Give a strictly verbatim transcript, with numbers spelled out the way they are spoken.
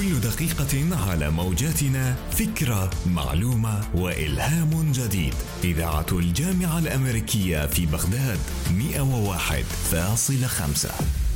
كل دقيقة على موجاتنا فكرة، معلومة وإلهام جديد. إذاعة الجامعة الأمريكية في بغداد مئة وواحد فاصلة خمسة.